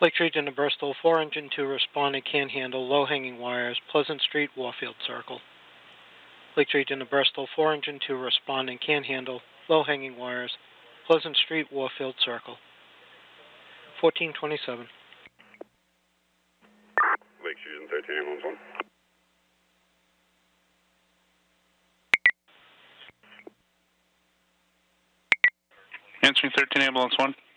Lake Region to Bristol, 4 engine 2 responding, can't handle, low hanging wires, Pleasant Street, Warfield Circle. Lake Region to Bristol, 4 engine 2 responding, can't handle, low hanging wires, Pleasant Street, Warfield Circle. 1427. Lake Region 13, ambulance 1. Answering 13, ambulance 1.